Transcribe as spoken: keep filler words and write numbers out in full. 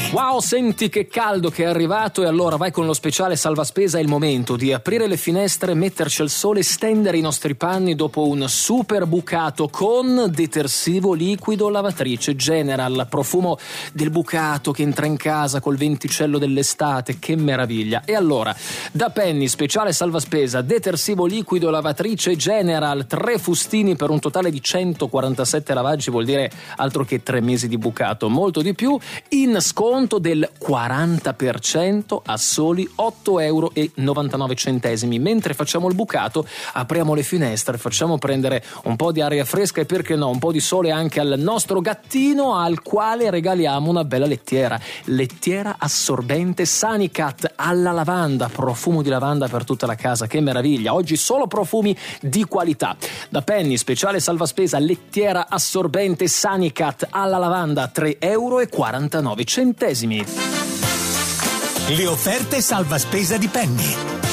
Wow, senti che caldo che è arrivato, e allora vai con lo speciale salvaspesa. È il momento di aprire le finestre, metterci al sole, stendere i nostri panni dopo un super bucato con detersivo liquido lavatrice General. Profumo del bucato che entra in casa col venticello dell'estate, che meraviglia. E allora, da Penny, speciale salvaspesa, detersivo liquido lavatrice General, tre fustini per un totale di centoquarantasette lavaggi, vuol dire altro che tre mesi di bucato, molto di più, in sconto del quaranta per cento a soli otto euro e novantanove centesimi. Mentre facciamo il bucato, apriamo le finestre, facciamo prendere un po' di aria fresca e, perché no, un po' di sole anche al nostro gattino, al quale regaliamo una bella lettiera. Lettiera assorbente Sanicat alla lavanda, profumo di lavanda per tutta la casa, che meraviglia. Oggi solo profumi di qualità. Da Penny, speciale salvaspesa, lettiera assorbente Sanicat alla lavanda, tre euro e quarantanove centesimi. Le offerte salvaspesa di Penny.